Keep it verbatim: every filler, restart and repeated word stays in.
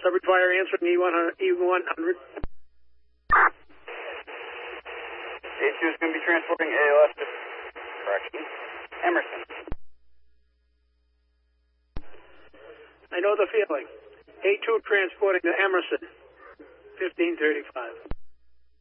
Subject fire answering E one hundred. E one hundred. A two is going to be transporting A L S to correction. Emerson. I know the feeling. A two transporting to Emerson. fifteen thirty-five.